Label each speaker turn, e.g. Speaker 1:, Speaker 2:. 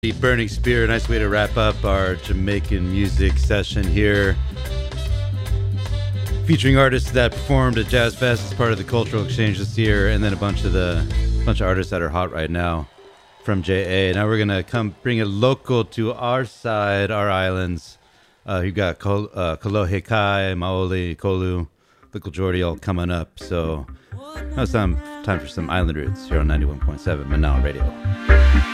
Speaker 1: The Burning Spear, nice way to wrap up our Jamaican music session here. Featuring artists that performed at Jazz Fest as part of the Cultural Exchange this year, and then a bunch of artists that are hot right now from JA. Now we're gonna come bring it local to our side, our islands. You've got Kolohe Kai, Maoli, Kolu, Little Jordy all coming up. So now it's time for some island roots here on 91.7 Manao Radio.